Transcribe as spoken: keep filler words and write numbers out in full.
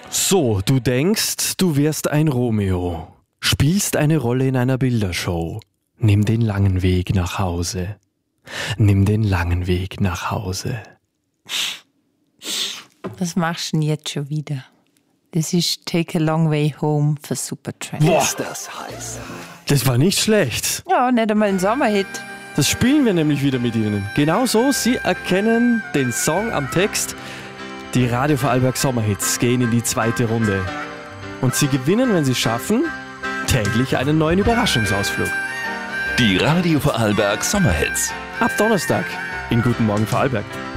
So, du denkst, du wärst ein Romeo, spielst eine Rolle in einer Bildershow. Nimm den langen Weg nach Hause. Nimm den langen Weg nach Hause. Was machst du denn jetzt schon wieder? Das ist Take a Long Way Home für Supertramp. Boah, Ist das heiß. das war nicht schlecht. Ja, nicht einmal ein Sommerhit. Das spielen wir nämlich wieder mit Ihnen. Genauso, Sie erkennen den Song am Text. Die Radio Vorarlberg Sommerhits gehen in die zweite Runde. Und Sie gewinnen, wenn Sie es schaffen, täglich einen neuen Überraschungsausflug. Die Radio Vorarlberg Sommerhits. Ab Donnerstag in Guten Morgen Vorarlberg.